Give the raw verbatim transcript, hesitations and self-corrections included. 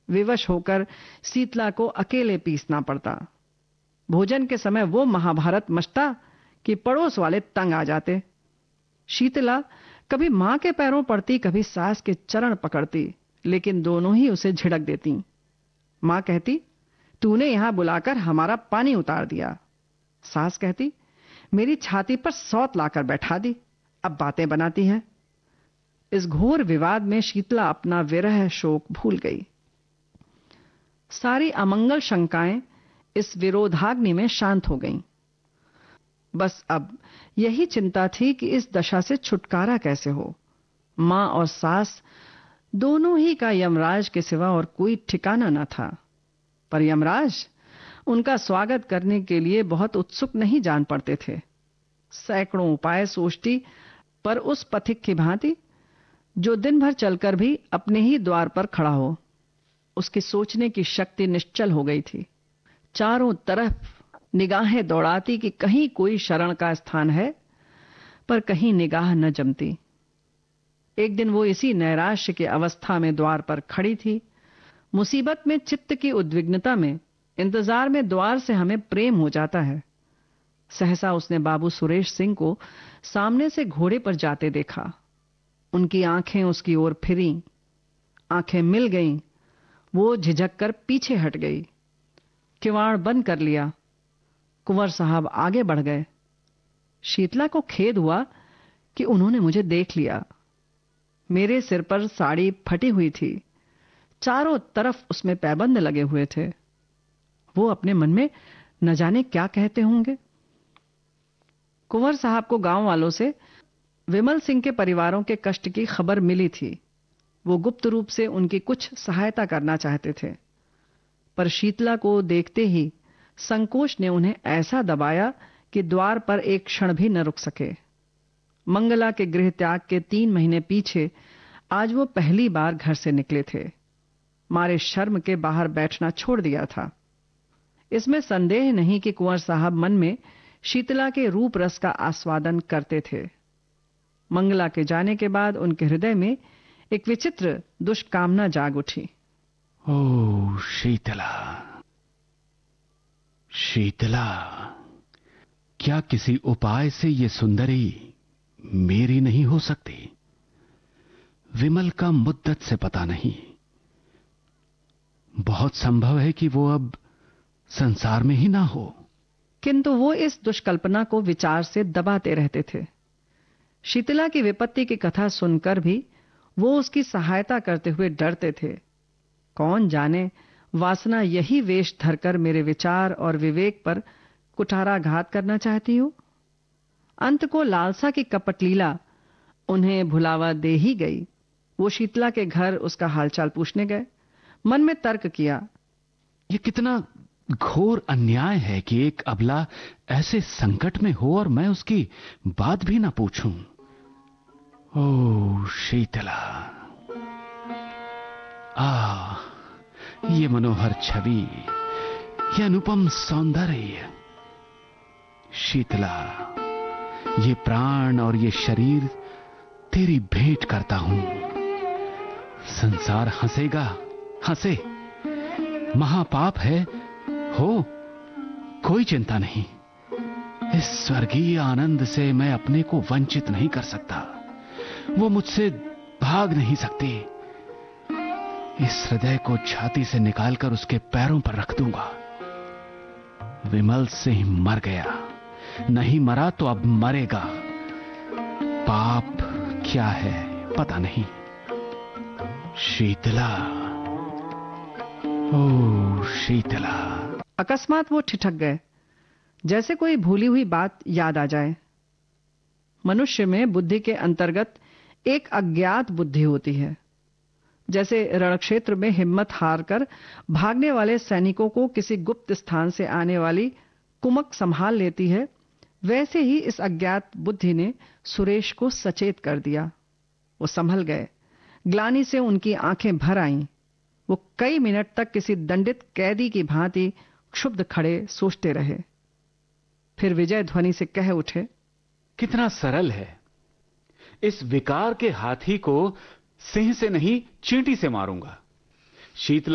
विवश होकर शीतला को अकेले पीसना पड़ता। भोजन के समय वो महाभारत मचता कि पड़ोस वाले तंग आ जाते। शीतला कभी मां के पैरों पड़ती, कभी सास के चरण पकड़ती, लेकिन दोनों ही उसे झिड़क देती। मां कहती, तूने यहां बुलाकर हमारा पानी उतार दिया। सास कहती, मेरी छाती पर सौत लाकर बैठा दी, अब बातें बनाती है। इस घोर विवाद में शीतला अपना विरह शोक भूल गई। सारी अमंगल शंकाएं इस विरोधाग्नि में शांत हो गईं। बस अब यही चिंता थी कि इस दशा से छुटकारा कैसे हो। मां और सास दोनों ही का यमराज के सिवा और कोई ठिकाना न था। पर यमराज उनका स्वागत करने के लिए बहुत उत्सुक नहीं जान पड़ते थे। सैकड़ों उपाय सोचती, पर उस पथिक की भांति जो दिन भर चलकर भी अपने ही द्वार पर खड़ा हो। उसकी सोचने की शक्ति निश्चल हो गई थी। चारों तरफ निगाहें दौड़ाती कि कहीं कोई शरण का स्थान है, पर कहीं निगाह न जमती। एक दिन वो इसी नैराश्य की अवस्था में द्वार पर खड़ी थी। मुसीबत में चित्त की उद्विग्नता में, इंतजार में द्वार से हमें प्रेम हो जाता है। सहसा उसने बाबू सुरेश सिंह को सामने से घोड़े पर जाते देखा। उनकी आंखें उसकी ओर फिरी, आंखें मिल गईं। वो झिझक कर पीछे हट गई, किवाड़ बंद कर लिया। कुंवर साहब आगे बढ़ गए। शीतला को खेद हुआ कि उन्होंने मुझे देख लिया। मेरे सिर पर साड़ी फटी हुई थी, चारों तरफ उसमें पैबंद लगे हुए थे। वो अपने मन में न जाने क्या कहते होंगे। कुंवर साहब को गांव वालों से विमल सिंह के परिवारों के कष्ट की खबर मिली थी। वो गुप्त रूप से उनकी कुछ सहायता करना चाहते थे, पर शीतला को देखते ही संकोच ने उन्हें ऐसा दबाया कि द्वार पर एक क्षण भी न रुक सके। मंगला के गृह त्याग के तीन महीने पीछे आज वो पहली बार घर से निकले थे। मारे शर्म के बाहर बैठना छोड़ दिया था। इसमें संदेह नहीं कि कुंवर साहब मन में शीतला के रूप रस का आस्वादन करते थे। मंगला के जाने के बाद उनके हृदय में एक विचित्र दुष्कामना जाग उठी। ओ शीतला, शीतला, क्या किसी उपाय से ये सुंदरी मेरी नहीं हो सकती? विमल का मुद्दत से पता नहीं। बहुत संभव है कि वो अब संसार में ही ना हो। किंतु वो इस दुष्कल्पना को विचार से दबाते रहते थे। शीतला की विपत्ति की कथा सुनकर भी वो उसकी सहायता करते हुए डरते थे। कौन जाने वासना यही वेश धरकर मेरे विचार और विवेक पर कुठाराघात करना चाहती हो। अंत को लालसा की कपटलीला उन्हें भुलावा दे ही गई। वो शीतला के घर उसका हालचाल पूछने गए। मन में तर्क किया, ये कितना घोर अन्याय है कि एक अबला ऐसे संकट में हो और मैं उसकी बात भी ना पूछूं। ओ शीतला, आ ये मनोहर छवि, ये अनुपम सौंदर्य। शीतला, ये प्राण और ये शरीर तेरी भेंट करता हूं। संसार हंसेगा, हंसे, महापाप है हो, कोई चिंता नहीं। इस स्वर्गीय आनंद से मैं अपने को वंचित नहीं कर सकता। वो मुझसे भाग नहीं सकती। इस हृदय को छाती से निकालकर उसके पैरों पर रख दूंगा। विमल सिंह मर गया, नहीं मरा तो अब मरेगा। पाप क्या है पता नहीं। शीतला, ओ शीतला। अकस्मात वो ठिठक गए, जैसे कोई भूली हुई बात याद आ जाए। मनुष्य में बुद्धि के अंतर्गत एक अज्ञात बुद्धि होती है। जैसे रणक्षेत्र में हिम्मत हारकर भागने वाले सैनिकों को किसी गुप्त स्थान से आने वाली कुमक संभाल लेती है, वैसे ही इस अज्ञात बुद्धि ने सुरेश को सचेत कर दिया। वो संभल गए। ग्लानि से उनकी आंखें भर आईं। वो कई मिनट तक किसी दंडित कैदी की भांति क्षुब्ध खड़े सोचते रहे। फिर विजय ध्वनि से कह उठे, कितना सरल है। इस विकार के हाथी को सिंह से नहीं चींटी से मारूंगा। शीतला